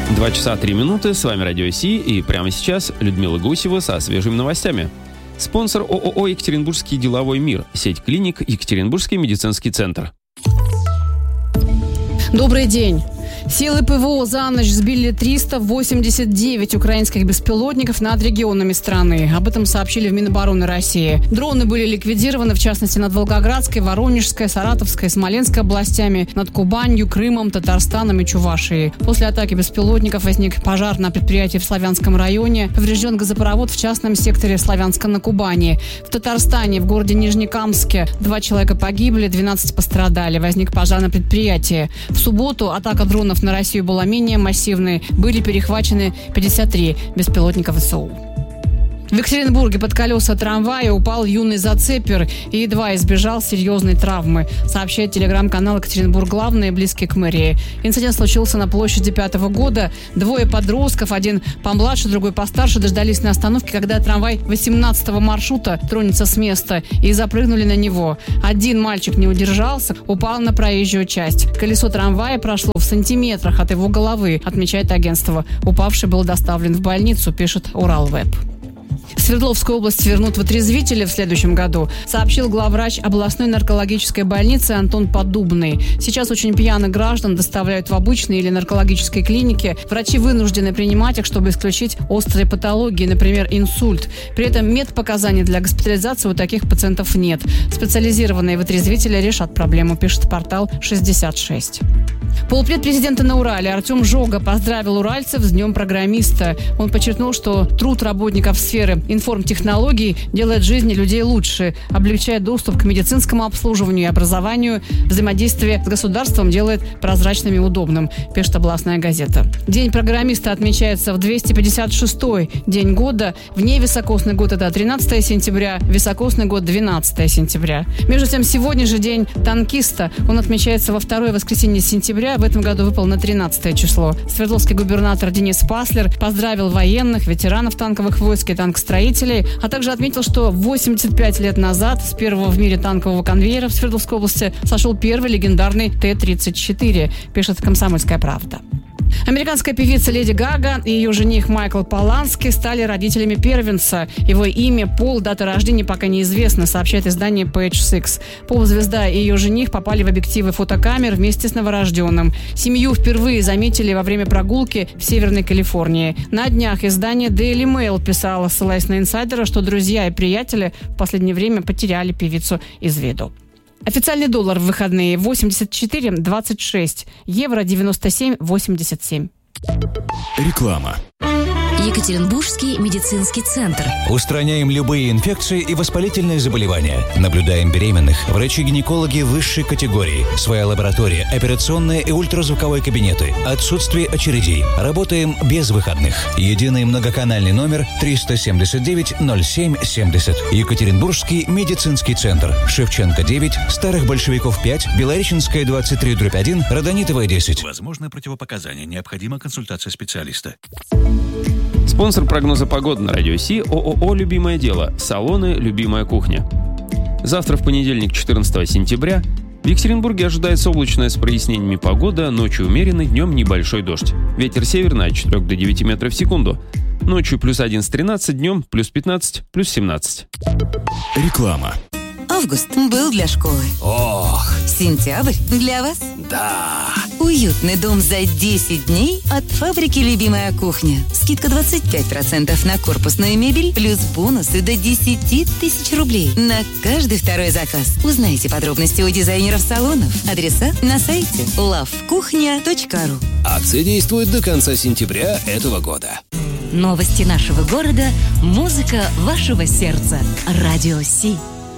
2 часа 3 минуты, с вами Радио Си, и прямо сейчас Людмила Гусева со свежими новостями. Спонсор ООО «Екатеринбургский деловой мир», сеть клиник «Екатеринбургский медицинский центр». Добрый день. Силы ПВО за ночь сбили 389 украинских беспилотников над регионами страны. Об этом сообщили в Минобороны России. Дроны были ликвидированы, в частности, над Волгоградской, Воронежской, Саратовской, Смоленской областями, над Кубанью, Крымом, Татарстаном и Чувашией. После атаки беспилотников возник пожар на предприятии в Славянском районе. Поврежден газопровод в частном секторе Славянска на Кубани. В Татарстане, в городе Нижнекамске, 2 человека погибли, 12 пострадали. Возник пожар на предприятии. В субботу атака дронов на Россию была менее массивной. Были перехвачены 53 беспилотника ВСУ. В Екатеринбурге под колеса трамвая упал юный зацепер и едва избежал серьезной травмы, сообщает телеграм-канал «Екатеринбург главный», близкий к мэрии. Инцидент случился на площади 5-го года. 2 подростков, один помладше, другой постарше, дождались на остановке, когда трамвай 18-го маршрута тронется с места, и запрыгнули на него. Один мальчик не удержался, упал на проезжую часть. Колесо трамвая прошло в сантиметрах от его головы, отмечает агентство. Упавший был доставлен в больницу, пишет Уралвеб. В Свердловскую область вернут вытрезвители в следующем году, сообщил главврач областной наркологической больницы Антон Поддубный. Сейчас очень пьяных граждан доставляют в обычные или наркологические клиники. Врачи вынуждены принимать их, чтобы исключить острые патологии, например, инсульт. При этом медпоказаний для госпитализации у таких пациентов нет. Специализированные вытрезвители решат проблему, пишет портал 66. Полпред президента на Урале Артем Жога поздравил уральцев с Днем программиста. Он подчеркнул, что труд работников сферы информтехнологий делает жизни людей лучше, облегчает доступ к медицинскому обслуживанию и образованию, взаимодействие с государством делает прозрачным и удобным, пишет областная газета. День программиста отмечается в 256-й день года. Вневисокосный год – это 13 сентября, високосный год – 12 сентября. Между тем, сегодня же день танкиста. Он отмечается во второе воскресенье сентября. В этом году выпал на 13 число. Свердловский губернатор Денис Паслер поздравил военных, ветеранов танковых войск и танкостроителей, а также отметил, что 85 лет назад с первого в мире танкового конвейера в Свердловской области сошел первый легендарный Т-34, пишет «Комсомольская правда». Американская певица Леди Гага и ее жених Майкл Полански стали родителями первенца. Его имя, пол, дата рождения пока неизвестны, сообщает издание Page Six. Поп-звезда и ее жених попали в объективы фотокамер вместе с новорожденным. Семью впервые заметили во время прогулки в Северной Калифорнии. На днях издание Daily Mail писало, ссылаясь на инсайдера, что друзья и приятели в последнее время потеряли певицу из виду. Официальный доллар в выходные 84,26, евро 97,87. Реклама. Екатеринбургский медицинский центр. Устраняем любые инфекции и воспалительные заболевания. Наблюдаем беременных. Врачи-гинекологи высшей категории. Своя лаборатория, операционные и ультразвуковые кабинеты. Отсутствие очередей. Работаем без выходных. Единый многоканальный номер 379-07-70. Екатеринбургский медицинский центр. Шевченко 9, Старых Большевиков 5, Белореченская 23/1, Родонитовая 10. Возможно противопоказания. Необходима консультация специалиста. Спонсор прогноза погоды на Радио Си – ООО «Любимое дело», салоны «Любимая кухня». Завтра, в понедельник, 14 сентября, в Екатеринбурге ожидается облачная с прояснениями погода, ночью умеренный, днем небольшой дождь. Ветер северный от 4 до 9 метров в секунду. Ночью плюс 11-13, днем плюс 15, плюс 17. Реклама. Август был для школы. Ох! Сентябрь для вас. Да! Уютный дом за 10 дней от фабрики «Любимая кухня». Скидка 25% на корпусную мебель, плюс бонусы до 10 тысяч рублей на каждый второй заказ. Узнайте подробности у дизайнеров салонов. Адреса на сайте lovekuchnya.ru. Акция действует до конца сентября этого года. Новости нашего города, музыка вашего сердца. Радио Си.